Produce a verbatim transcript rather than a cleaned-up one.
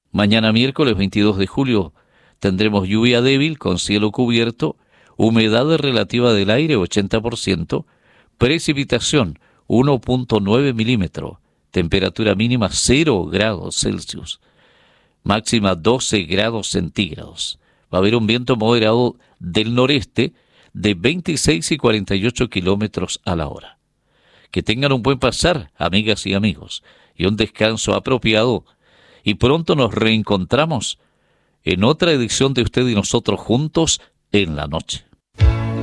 Mañana miércoles veintidós de julio tendremos lluvia débil con cielo cubierto, humedad relativa del aire ochenta por ciento, precipitación uno punto nueve milímetros, temperatura mínima cero grados Celsius, máxima doce grados centígrados. Va a haber un viento moderado del noreste de veintiséis y cuarenta y ocho kilómetros a la hora. Que tengan un buen pasar, amigas y amigos, y un descanso apropiado. Y pronto nos reencontramos en otra edición de Usted y Nosotros juntos en la noche.